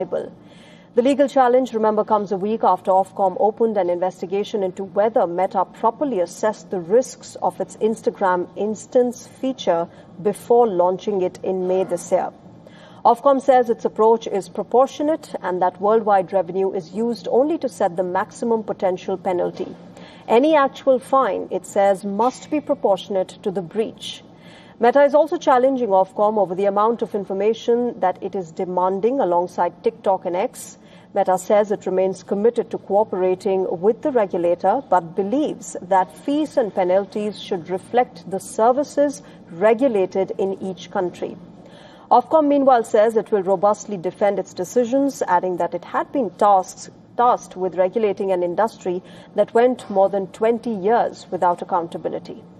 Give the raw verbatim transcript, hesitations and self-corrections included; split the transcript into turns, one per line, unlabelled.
The legal challenge, remember, comes a week after Ofcom opened an investigation into whether Meta properly assessed the risks of its Instagram Instance feature before launching it in May this year. Ofcom says its approach is proportionate and that worldwide revenue is used only to set the maximum potential penalty. Any actual fine, it says, must be proportionate to the breach. Meta is also challenging Ofcom over the amount of information that it is demanding alongside TikTok and X. Meta says it remains committed to cooperating with the regulator, but believes that fees and penalties should reflect the services regulated in each country. Ofcom, meanwhile, says it will robustly defend its decisions, adding that it had been tasked, tasked with regulating an industry that went more than twenty years without accountability.